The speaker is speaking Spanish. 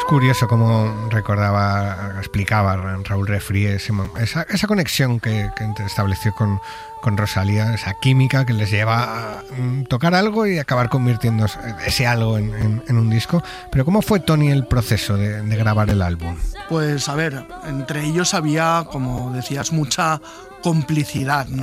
curioso como explicaba Raúl Refri esa conexión que estableció con Rosalía, esa química que les lleva a tocar algo y acabar convirtiendo ese algo en un disco. Pero ¿cómo fue, Toni, el proceso de grabar el álbum? Pues a ver, entre ellos había, como decías, mucha complicidad, ¿no?